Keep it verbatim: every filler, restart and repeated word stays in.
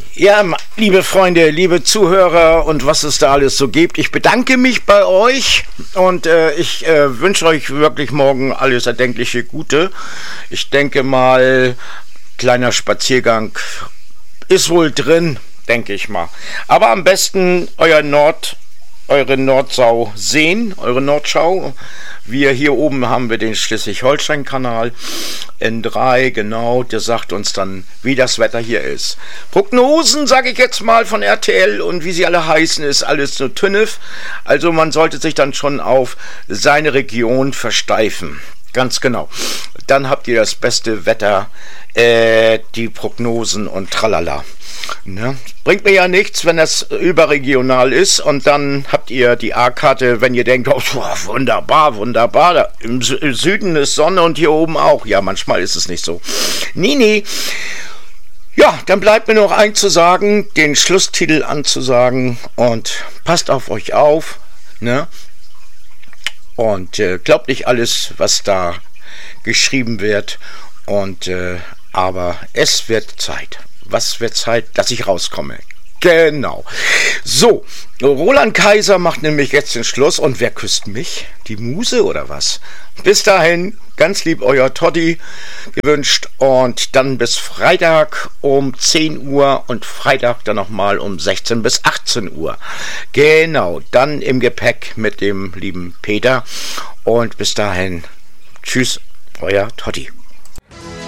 Ja, liebe Freunde, liebe Zuhörer und was es da alles so gibt, ich bedanke mich bei euch und äh, ich äh, wünsche euch wirklich morgen alles erdenkliche Gute. Ich denke mal, kleiner Spaziergang ist wohl drin, denke ich mal. Aber am besten euer Nord, eure Nordsau sehen, eure Nordschau. Wir hier oben haben wir den Schleswig-Holstein-Kanal N drei, genau, der sagt uns dann, wie das Wetter hier ist. Prognosen, sage ich jetzt mal, von R T L und wie sie alle heißen, ist alles nur Tünnef. Also man sollte sich dann schon auf seine Region versteifen. Ganz genau. Dann habt ihr das beste Wetter, äh, die Prognosen und tralala. Ne? Bringt mir ja nichts, wenn das überregional ist und dann habt ihr die A-Karte, wenn ihr denkt, oh, wunderbar, wunderbar, da im Süden ist Sonne und hier oben auch. Ja, manchmal ist es nicht so. Nee, nee. Ja, dann bleibt mir noch eins zu sagen, den Schlusstitel anzusagen und passt auf euch auf, ne? Und äh, glaubt nicht alles, was da geschrieben wird. Und äh, aber es wird Zeit. Was wird Zeit, dass ich rauskomme? Genau. So, Roland Kaiser macht nämlich jetzt den Schluss. Und wer küsst mich? Die Muse oder was? Bis dahin, ganz lieb euer Toddy gewünscht. Und dann bis Freitag um zehn Uhr und Freitag dann nochmal um sechzehn bis achtzehn Uhr. Genau, dann im Gepäck mit dem lieben Peter. Und bis dahin, tschüss, euer Toddy.